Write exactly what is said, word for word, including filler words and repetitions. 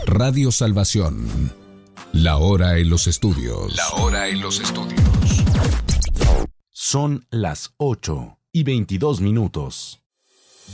Radio Salvación. La hora en los estudios. La hora en los estudios. Son las ocho y veintidós minutos.